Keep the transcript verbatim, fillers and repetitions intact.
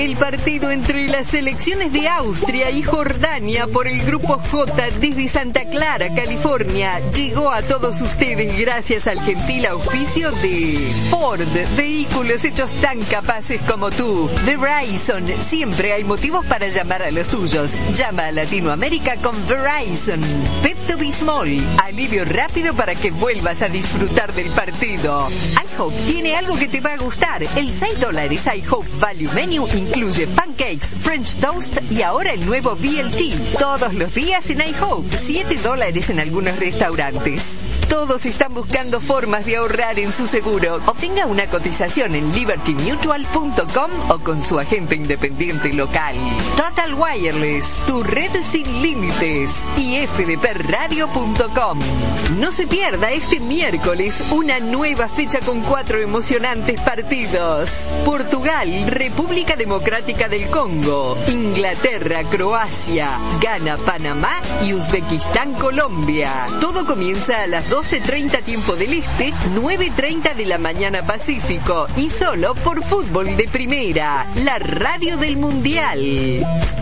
el partido entre las selecciones de Austria y Jordania por el Grupo J desde Santa Clara, California, llegó a todos ustedes gracias al gentil auspicio de Ford, vehículos hechos tan capaces como tú. Verizon, siempre hay motivos para llamar a los tuyos. Llama a Latinoamérica con Verizon. Pepto-Bismol, alivio rápido para que vuelvas a disfrutar del partido. iHope tiene algo que te va a gustar. El seis dólares iHope Value Menu incluye pancakes, French toast y ahora el nuevo B L T. Todos los días en iHope, siete dólares en algunos restaurantes. Todos están buscando formas de ahorrar en su seguro. Obtenga una cotización en liberty mutual punto com o con su agente independiente local. Total Wireless, tu red sin límites. Y f d p radio punto com. No se pierda este miércoles una nueva fecha con cuatro emocionantes partidos. Portugal, República Democrática del Congo, Inglaterra, Croacia, Ghana, Panamá y Uzbekistán, Colombia. Todo comienza a las doce treinta tiempo del Este, nueve treinta de la mañana Pacífico y solo por Fútbol de Primera, la radio del Mundial.